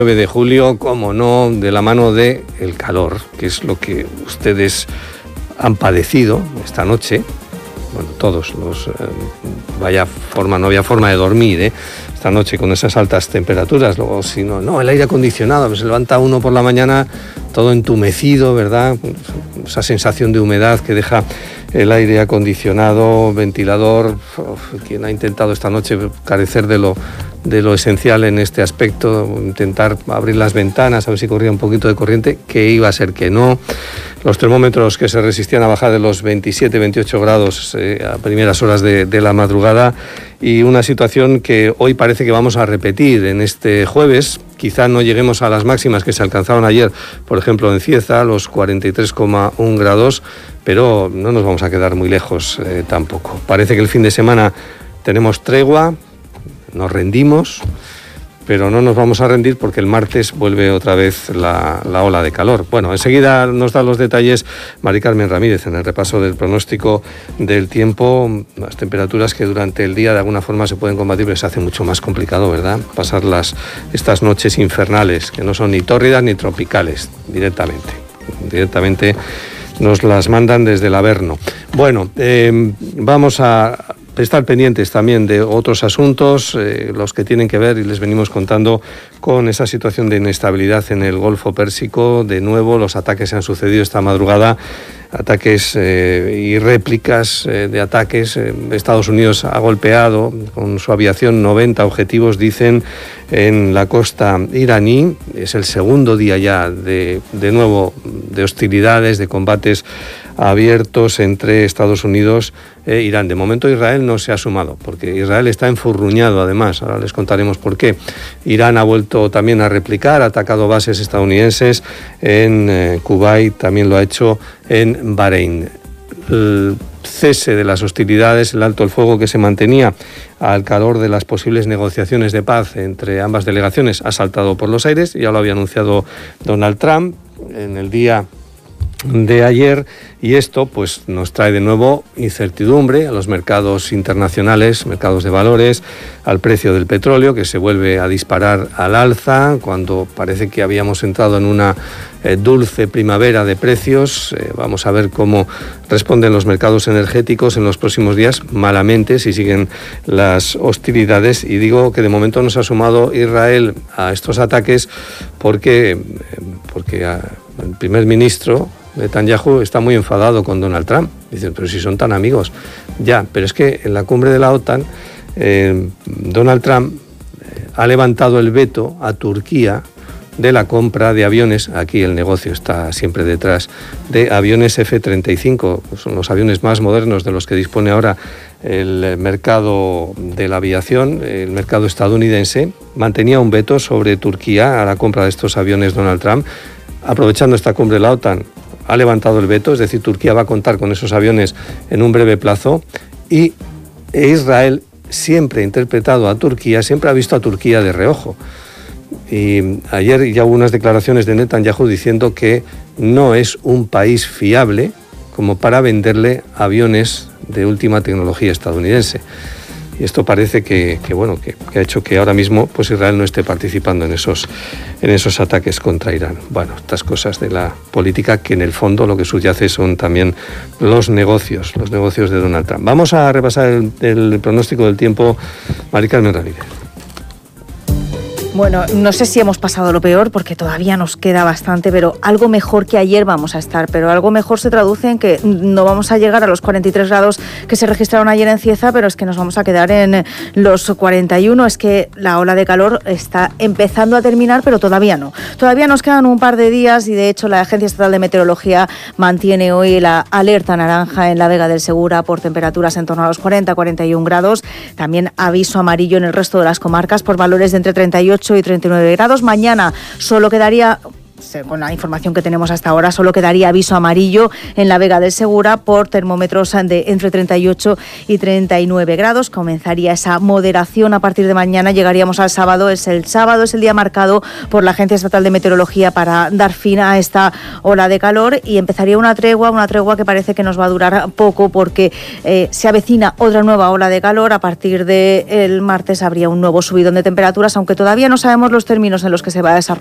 9 de julio, como no, de la mano del calor, que es lo que ustedes han padecido esta noche. Bueno, todos los... no había forma de dormir, esta noche con esas altas temperaturas. Luego, si no, el aire acondicionado, pues se levanta uno por la mañana todo entumecido, ¿verdad? Esa sensación de humedad que deja el aire acondicionado, ventilador. Quien ha intentado esta noche carecer de lo esencial en este aspecto, intentar abrir las ventanas, a ver si corría un poquito de corriente, que iba a ser que no. Los termómetros que se resistían a bajar de los 27, 28 grados a primeras horas de la madrugada, y una situación que hoy parece que vamos a repetir en este jueves. Quizá no lleguemos a las máximas que se alcanzaron ayer, por ejemplo en Cieza, los 43,1 grados, pero no nos vamos a quedar muy lejos tampoco. Parece que el fin de semana tenemos tregua, nos rendimos, pero no nos vamos a rendir porque el martes vuelve otra vez la ola de calor. Bueno, enseguida nos da los detalles Mari Carmen Ramírez en el repaso del pronóstico del tiempo. Las temperaturas que durante el día de alguna forma se pueden combatir, pero se hace mucho más complicado, ¿verdad? Pasar estas noches infernales, que no son ni tórridas ni tropicales, directamente nos las mandan desde el Averno. Bueno, vamos a estar pendientes también de otros asuntos, los que tienen que ver, y les venimos contando, con esa situación de inestabilidad en el Golfo Pérsico. De nuevo, los ataques se han sucedido esta madrugada, ataques y réplicas de ataques. Estados Unidos ha golpeado con su aviación 90 objetivos, dicen, en la costa iraní. Es el segundo día ya de nuevo de hostilidades, de combates abiertos entre Estados Unidos e Irán. De momento Israel no se ha sumado, porque Israel está enfurruñado además. Ahora les contaremos por qué. Irán ha vuelto también a replicar, ha atacado bases estadounidenses en Kuwait, también lo ha hecho en Bahrein. El cese de las hostilidades, el alto el fuego que se mantenía al calor de las posibles negociaciones de paz entre ambas delegaciones, ha saltado por los aires. Ya lo había anunciado Donald Trump en el día de ayer, y esto pues nos trae de nuevo incertidumbre a los mercados internacionales, mercados de valores, al precio del petróleo, que se vuelve a disparar al alza cuando parece que habíamos entrado en una dulce primavera de precios. Vamos a ver cómo responden los mercados energéticos en los próximos días, malamente si siguen las hostilidades. Y digo que de momento no se ha sumado Israel a estos ataques porque el primer ministro Netanyahu está muy enfadado con Donald Trump. Dicen, pero si son tan amigos. Ya, pero es que en la cumbre de la OTAN, Donald Trump ha levantado el veto a Turquía de la compra de aviones. Aquí el negocio está siempre detrás, de aviones F-35. Son los aviones más modernos de los que dispone ahora el mercado de la aviación, el mercado estadounidense. Mantenía un veto sobre Turquía a la compra de estos aviones Donald Trump. Aprovechando esta cumbre de la OTAN, ha levantado el veto, es decir, Turquía va a contar con esos aviones en un breve plazo, y Israel siempre ha interpretado a Turquía, siempre ha visto a Turquía de reojo. Y ayer ya hubo unas declaraciones de Netanyahu diciendo que no es un país fiable como para venderle aviones de última tecnología estadounidense. Y esto parece que ha hecho que ahora mismo pues Israel no esté participando en esos ataques contra Irán. Bueno, estas cosas de la política, que en el fondo lo que subyace son también los negocios de Donald Trump. Vamos a repasar el pronóstico del tiempo. Mari Carmen Ramírez. Bueno, no sé si hemos pasado lo peor, porque todavía nos queda bastante, pero algo mejor que ayer vamos a estar. Pero algo mejor se traduce en que no vamos a llegar a los 43 grados que se registraron ayer en Cieza, pero es que nos vamos a quedar en los 41. Es que la ola de calor está empezando a terminar, pero todavía no. Todavía nos quedan un par de días, y de hecho la Agencia Estatal de Meteorología mantiene hoy la alerta naranja en la Vega del Segura por temperaturas en torno a los 40-41 grados. También aviso amarillo en el resto de las comarcas por valores de entre 38 y 39 grados. Mañana solo quedaría con la información que tenemos hasta ahora, solo quedaría aviso amarillo en la Vega del Segura por termómetros de entre 38 y 39 grados. Comenzaría esa moderación a partir de mañana, llegaríamos al sábado. El sábado es el día marcado por la Agencia Estatal de Meteorología para dar fin a esta ola de calor y empezaría una tregua que parece que nos va a durar poco porque se avecina otra nueva ola de calor. A partir del martes habría un nuevo subidón de temperaturas, aunque todavía no sabemos los términos en los que se va a desarrollar